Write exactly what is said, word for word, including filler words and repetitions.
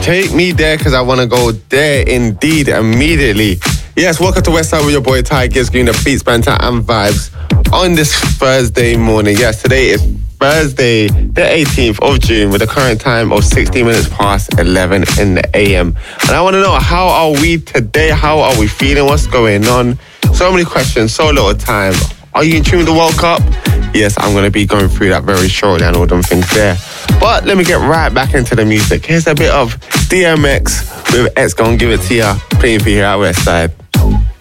Take me there because I want to go there indeed immediately. Yes, welcome to Westside with your boy Ty Gibbs, giving the beats, banter and vibes on this Thursday morning. Yes, today is Thursday, the eighteenth of June, with a current time of sixteen minutes past eleven in the a m. And I want to know, how are we today? How are we feeling? What's going on? So many questions, so little time. Are you in tune with the World Cup? Yes, I'm going to be going through that very shortly and all them things there. But let me get right back into the music. Here's a bit of D M X with X Gon' Give It To Ya, playing for you here at Westside.